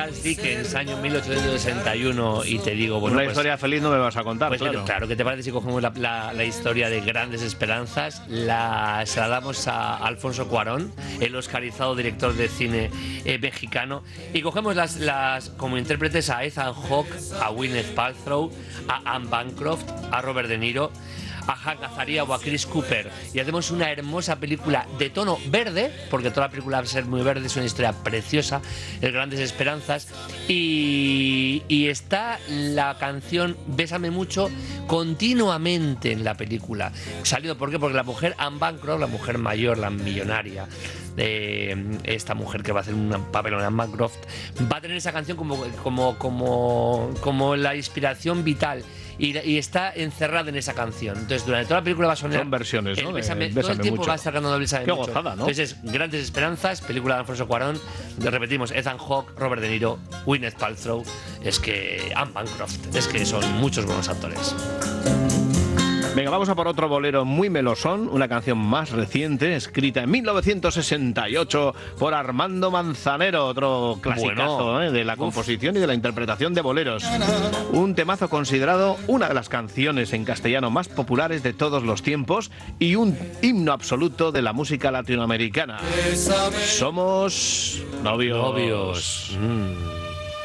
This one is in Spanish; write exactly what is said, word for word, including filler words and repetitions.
Charles Dickens, año mil ochocientos sesenta y uno, y te digo, bueno, una pues, historia feliz no me vas a contar, pues, claro. claro, ¿qué te parece si cogemos la, la, la historia de Grandes Esperanzas, la, se la damos a Alfonso Cuarón, el oscarizado director de cine eh, mexicano, y cogemos las, las como intérpretes a Ethan Hawke, a Gwyneth Paltrow, a Anne Bancroft, a Robert De Niro, a Hank Azaria o a Chris Cooper, y hacemos una hermosa película de tono verde, porque toda la película va a ser muy verde, es una historia preciosa, el Grandes Esperanzas, y, y está la canción Bésame Mucho continuamente en la película. Salido, ¿por qué? Porque la mujer Anne Bancroft, la mujer mayor, la millonaria, eh, esta mujer que va a hacer un papel en Anne Bancroft, va a tener esa canción como, como, como, como la inspiración vital. Y, y está encerrada en esa canción. Entonces, durante toda la película va a sonar. Son versiones, ¿no? El Bésame, Bésame todo el tiempo mucho. va a estar cantando Bésame Qué Mucho. gozada, ¿no? Entonces, es Grandes Esperanzas, película de Alfonso Cuarón. Repetimos: Ethan Hawke, Robert De Niro, Gwyneth Paltrow. Es que Anne Bancroft. Es que son muchos buenos actores. Venga, vamos a por otro bolero muy melosón, una canción más reciente, escrita en mil novecientos sesenta y ocho por Armando Manzanero, otro clasicazo bueno, ¿eh? de la composición uf. y de la interpretación de boleros. Un temazo considerado una de las canciones en castellano más populares de todos los tiempos y un himno absoluto de la música latinoamericana. Somos novios. Novios. Mm.